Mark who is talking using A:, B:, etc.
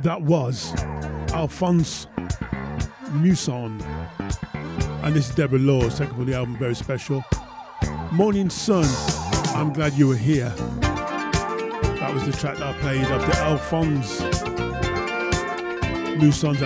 A: That was Alphonse Mousson. And this is Deborah Laws, second for the album, very special. Morning Sun, I'm Glad You Were Here. That was the track that I played of the Alphonse Mousson's